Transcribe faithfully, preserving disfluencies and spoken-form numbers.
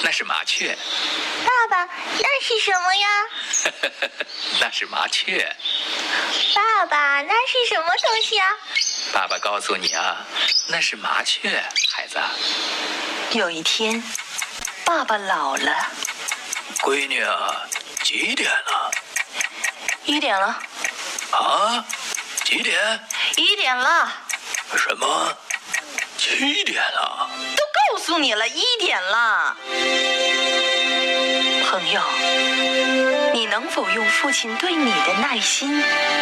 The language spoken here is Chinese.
那是麻雀。 爸爸，那是什么呀？ 那是麻雀。 爸爸，那是什么东西啊？ 爸爸告诉你啊，那是麻雀，孩子。 有一天，爸爸老了。 闺女啊，几点了？ 一点了。 啊？几点？ 一点了。 什么？七点了？ 都告诉你了，一点了。朋友，你能否用父亲对你的耐心